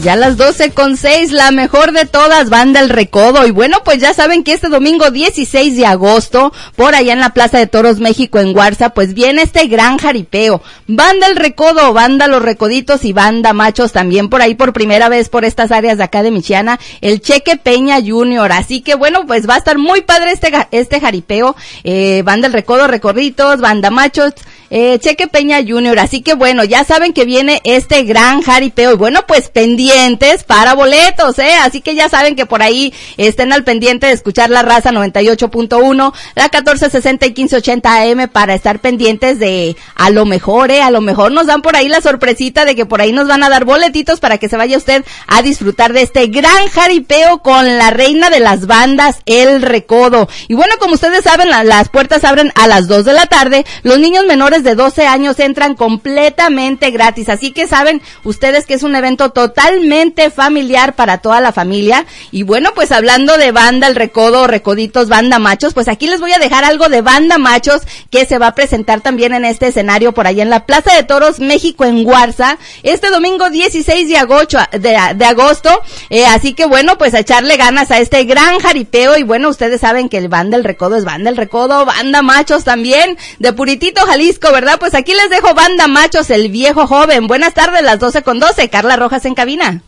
Ya las 12:06, la mejor de todas, Banda El Recodo. Y bueno, pues ya saben que este domingo 16 de agosto, por allá en la Plaza de Toros México en Guarza, pues viene este gran jaripeo. Banda El Recodo, Banda Los Recoditos y Banda Machos también por ahí por primera vez por estas áreas de acá de Michiana, el Cheque Peña Junior. Así que bueno, pues va a estar muy padre este jaripeo. Banda El Recodo, Recoditos, Banda Machos, Cheque Peña Junior. Así que bueno, ya saben que viene este gran jaripeo. Y bueno, pues pendientes para boletos, así que ya saben que por ahí estén al pendiente de escuchar la Raza 98.1, la 1460 y 1580 AM para estar pendientes de a lo mejor nos dan por ahí la sorpresita de que por ahí nos van a dar boletitos para que se vaya usted a disfrutar de este gran jaripeo con la reina de las bandas, El Recodo. Y bueno, como ustedes saben, las puertas abren a las 2 de la tarde, los niños menores de 12 años entran completamente gratis, así que saben ustedes que es un evento totalmente familiar para toda la familia. Y bueno, pues hablando de Banda El Recodo, Recoditos, Banda Machos, pues aquí les voy a dejar algo de Banda Machos que se va a presentar también en este escenario por allá en la Plaza de Toros México en Guarza, este domingo 16 de agosto, así que bueno, pues a echarle ganas a este gran jaripeo. Y bueno, ustedes saben que el Banda El Recodo es Banda El Recodo, Banda Machos también, de Puritito, Jalisco, ¿verdad? Pues aquí les dejo Banda Machos, el viejo joven. Buenas tardes, las 12:12, Carla Rojas en cabina.